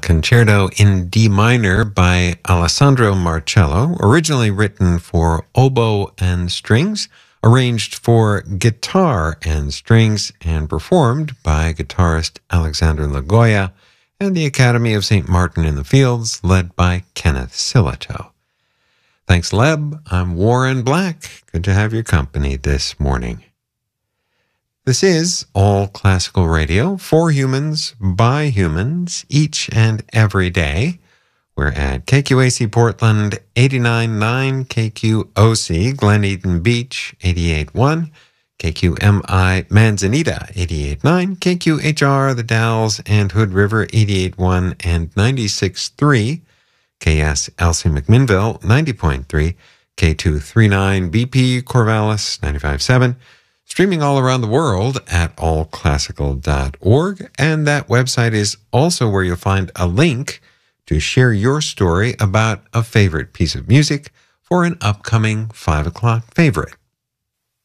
Concerto in D minor by Alessandro Marcello, originally written for oboe and strings, arranged for guitar and strings, and performed by guitarist Alexander Lagoya and the Academy of St. Martin in the Fields, led by Kenneth Sillitoe. Thanks, Leb. I'm Warren Black. Good to have your company this morning. This is All Classical Radio, for humans, by humans, each and every day. We're at KQAC Portland, 89.9, KQOC Glen Eden Beach, 88.1, KQMI Manzanita, 88.9, KQHR The Dalles and Hood River, 88.1 and 96.3, KSLC McMinnville, 90.3, K239 BP Corvallis, 95.7, streaming all around the world at allclassical.org, and that website is also where you'll find a link to share your story about a favorite piece of music for an upcoming 5 o'clock favorite.